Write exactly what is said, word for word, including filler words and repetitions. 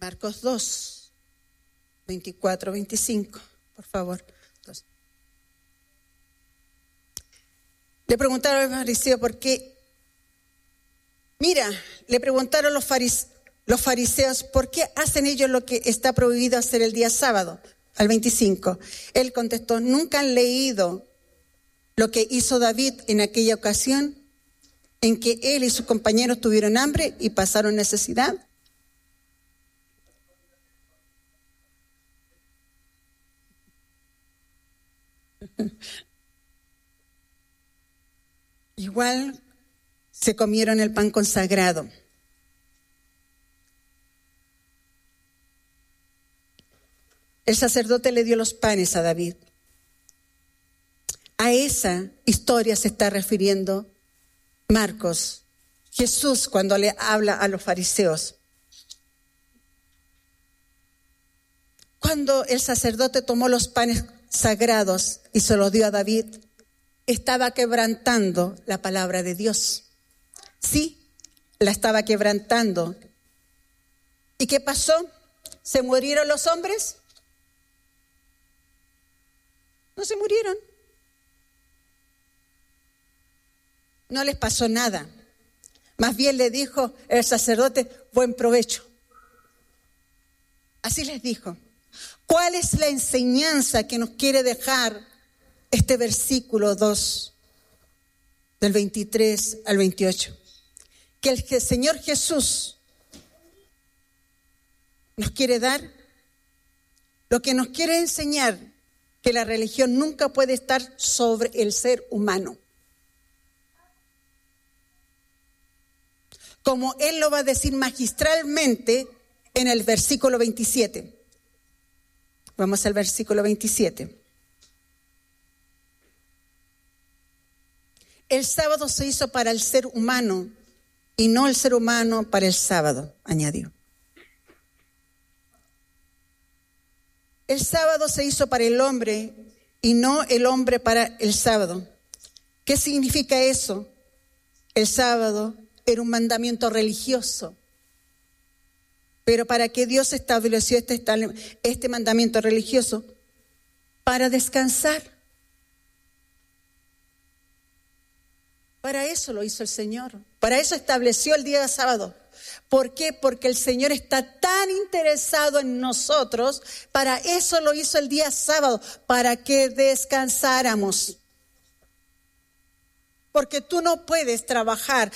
Marcos dos, veinticuatro, veinticinco, por favor. Dos. Le preguntaron al fariseo por qué. Mira, le preguntaron los, farise, los fariseos por qué hacen ellos lo que está prohibido hacer el día sábado, al veinticinco. Él contestó, ¿nunca han leído lo que hizo David en aquella ocasión en que él y sus compañeros tuvieron hambre y pasaron necesidad? Igual se comieron el pan consagrado. El sacerdote le dio los panes a David. A esa historia se está refiriendo Marcos, Jesús, cuando le habla a los fariseos. Cuando el sacerdote tomó los panes sagrados y se los dio a David, estaba quebrantando la palabra de Dios. Sí, la estaba quebrantando. ¿Y qué pasó? ¿Se murieron los hombres? No se murieron. No les pasó nada. Más bien le dijo el sacerdote, buen provecho. Así les dijo. ¿Cuál es la enseñanza que nos quiere dejar este versículo dos, del veintitrés al veintiocho? Que el Señor Jesús nos quiere dar, lo que nos quiere enseñar, que la religión nunca puede estar sobre el ser humano. Como Él lo va a decir magistralmente en el versículo veintisiete. Vamos al versículo veintisiete. El sábado se hizo para el ser humano y no el ser humano para el sábado, añadió. El sábado se hizo para el hombre y no el hombre para el sábado. ¿Qué significa eso? El sábado era un mandamiento religioso. Pero ¿para qué Dios estableció este, este mandamiento religioso? Para descansar. Para eso lo hizo el Señor. Para eso estableció el día de sábado. ¿Por qué? Porque el Señor está tan interesado en nosotros. Para eso lo hizo el día sábado. Para que descansáramos. Porque tú no puedes trabajar